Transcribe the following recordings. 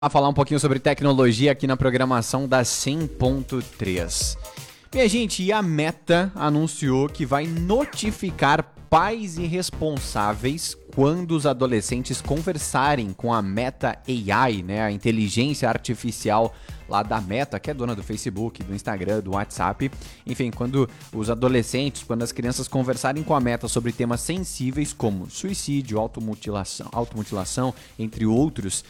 A falar um pouquinho sobre tecnologia aqui na programação da 100.3. Minha gente, e a Meta anunciou que vai notificar pais e responsáveis quando os adolescentes conversarem com a Meta AI, né, a inteligência artificial lá da Meta, que é dona do Facebook, do Instagram, do WhatsApp. Enfim, quando os adolescentes, quando as crianças conversarem com a Meta sobre temas sensíveis como suicídio, automutilação, entre outros,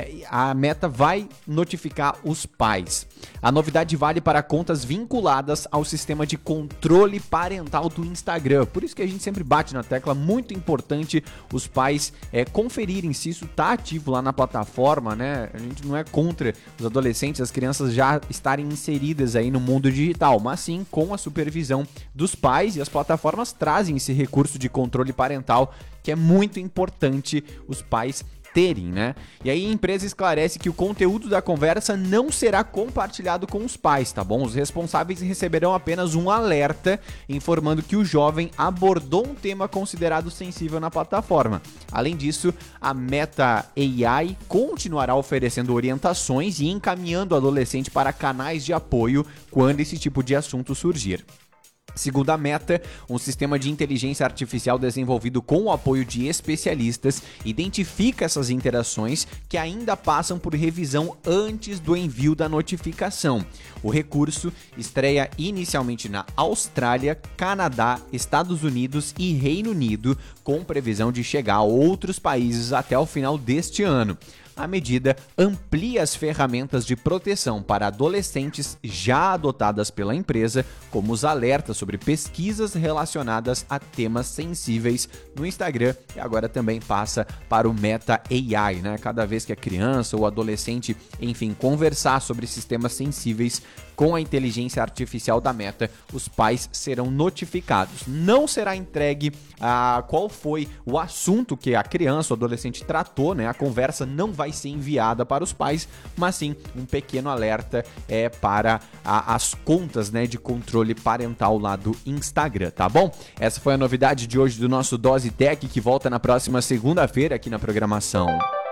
a Meta vai notificar os pais. A novidade vale para contas vinculadas ao sistema de controle parental do Instagram. Por isso que a gente sempre bate na tecla, muito importante os pais conferirem se isso está ativo lá na plataforma, né? A gente não é contra os adolescentes, as crianças já estarem inseridas aí no mundo digital, mas sim com a supervisão dos pais, e as plataformas trazem esse recurso de controle parental que é muito importante os pais terem, né? E aí a empresa esclarece que o conteúdo da conversa não será compartilhado com os pais, tá bom? Os responsáveis receberão apenas um alerta informando que o jovem abordou um tema considerado sensível na plataforma. Além disso, a Meta AI continuará oferecendo orientações e encaminhando o adolescente para canais de apoio quando esse tipo de assunto surgir. Segundo a Meta, um sistema de inteligência artificial desenvolvido com o apoio de especialistas identifica essas interações que ainda passam por revisão antes do envio da notificação. O recurso estreia inicialmente na Austrália, Canadá, Estados Unidos e Reino Unido, com previsão de chegar a outros países até o final deste ano. A medida amplia as ferramentas de proteção para adolescentes já adotadas pela empresa, como os alertas sobre pesquisas relacionadas a temas sensíveis no Instagram, e agora também passa para o Meta AI, né? Cada vez que a criança ou adolescente, enfim, conversar sobre esses temas sensíveis com a inteligência artificial da Meta, os pais serão notificados. Não será entregue qual foi o assunto que a criança ou adolescente tratou, né? A conversa não vai ser enviada para os pais, mas sim um pequeno alerta para as contas, né, de controle parental lá do Instagram, tá bom? Essa foi a novidade de hoje do nosso Dose Tech, que volta na próxima segunda-feira aqui na programação.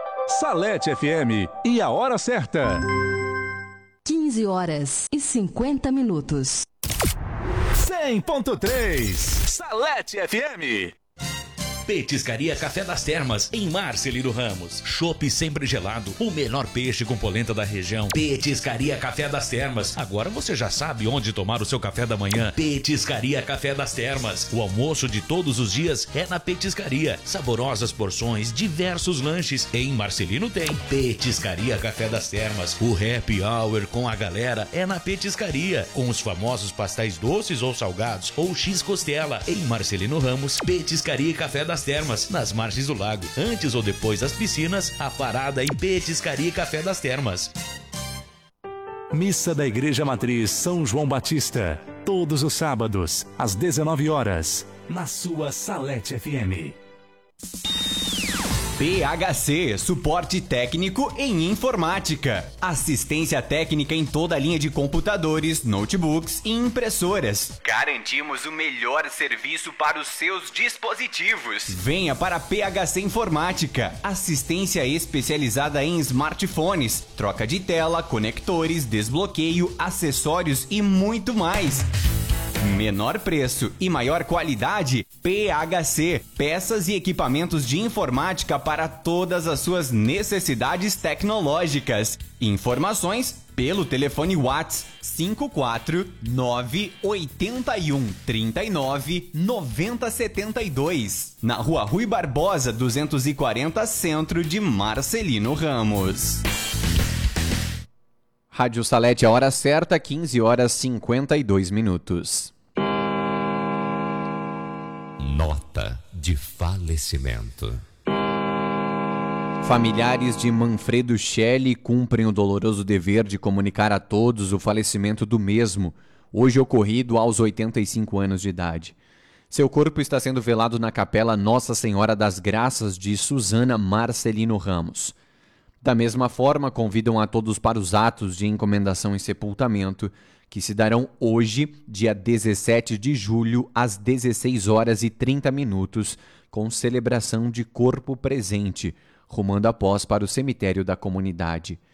Salete FM e a hora certa. 15h50. 100.3 Salete FM. Petiscaria Café das Termas, em Marcelino Ramos. Chopp sempre gelado, o melhor peixe com polenta da região. Petiscaria Café das Termas. Agora você já sabe onde tomar o seu café da manhã. Petiscaria Café das Termas. O almoço de todos os dias é na Petiscaria. Saborosas porções, diversos lanches. Em Marcelino tem Petiscaria Café das Termas. O happy hour com a galera é na Petiscaria, com os famosos pastéis doces ou salgados, ou x-costela. Em Marcelino Ramos, Petiscaria Café das Termas, nas margens do lago. Antes ou depois das piscinas, a parada em Petiscaria Café das Termas. Missa da Igreja Matriz São João Batista, todos os sábados, às 19 horas, na sua Salete FM. PHC, suporte técnico em informática. Assistência técnica em toda a linha de computadores, notebooks e impressoras. Garantimos o melhor serviço para os seus dispositivos. Venha para PHC Informática. Assistência especializada em smartphones, troca de tela, conectores, desbloqueio, acessórios e muito mais. Menor preço e maior qualidade? PHC, peças e equipamentos de informática para todas as suas necessidades tecnológicas. Informações pelo telefone WhatsApp 54981399072, na Rua Rui Barbosa 240, centro de Marcelino Ramos. Rádio Salete, a hora certa, 15h52. Nota de falecimento. Familiares de Manfredo Schelli cumprem o doloroso dever de comunicar a todos o falecimento do mesmo, hoje ocorrido aos 85 anos de idade. Seu corpo está sendo velado na Capela Nossa Senhora das Graças de Suzana Marcelino Ramos. Da mesma forma, convidam a todos para os atos de encomendação e sepultamento, que se darão hoje, dia 17 de julho, às 16h30, com celebração de corpo presente, rumando após para o cemitério da comunidade.